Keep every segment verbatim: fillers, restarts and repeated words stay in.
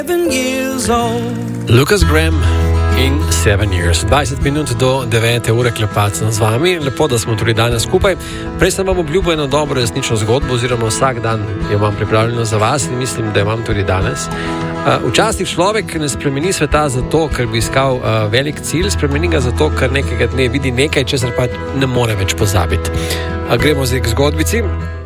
Lucas Graham in Seven Years. dvajset minut do devete ure klepacam z vami. Lepo, da smo tudi danes skupaj. Prej sem vam obljubil eno dobro resnično zgodbo, oziroma vsak dan jo imam pripravljeno za vas in mislim, da jo imam tudi danes. Včasih človek ne spremeni sveta zato, ker bi iskal uh, velik cilj, spremeni ga zato, ker nekega dne vidi nekaj, česar pa ne more več pozabiti. Uh, gremo zdaj k zgodbici.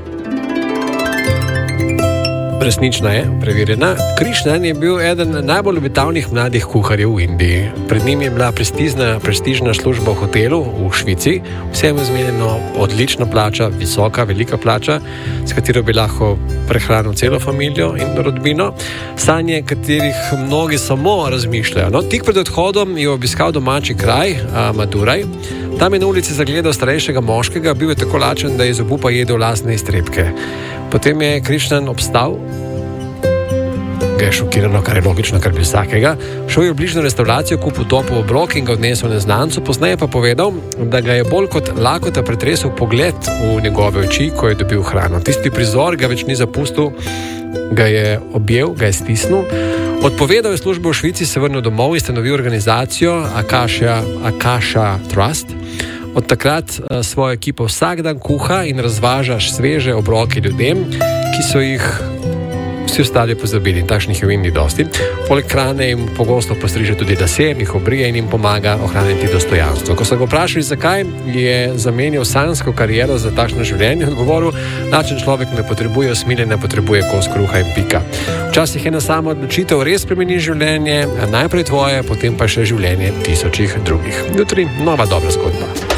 Resnična je, preverjena. Krishnan je bil eden najbolj obetavnih mladih kuharjev v Indiji. Pred njim je bila prestižna, prestižna služba v hotelu v Švici, vsem izmenjeno odlična plača, visoka, velika plača, s katero bi lahko prehranil celo familijo in rodbino, sanje, katerih mnogi samo razmišljajo. No, tik pred odhodom je obiskal domači kraj, Maduraj. Tam je na ulici zagledal starejšega moškega, bil je tako lačen, da je iz obupa jedel lastne iztrebke. Potem je Krishnan obstal, ga je šokiralo, kar je logično, kar bi vsakega, šel je v bližnjo restauracijo, kupil topel obrok in ga odnesel neznancu, pozneje pa povedal, da ga je bolj kot lakota pretresel pogled v njegove oči, ko je dobil hrano. Tisti prizor ga več ni zapustil, ga je objel, ga je stisnil. Odpovedal je službo v Švici, se vrnil domov in ustanovil organizacijo Akasha, Akasha Trust. Od takrat uh, svojo ekipo vsak dan kuha in razvažaš sveže obroke ljudem, ki so jih vsi ostali pozabili. Takšnih je v Indiji dosti. Poleg hrane jim pogosto postriže tudi lase, jih obrije in jim pomaga ohraniti dostojanstvo. Ko so ga vprašali, zakaj je zamenjal sanjsko kariero za takšno življenje, odgovoril, lačen človek ne potrebuje usmiljenja, potrebuje kos kruha in pika. Včasih ena sama odločitev res spremeni življenje, najprej tvoje, potem pa še življenje tisočih drugih. Jutri nova dobra zgodba.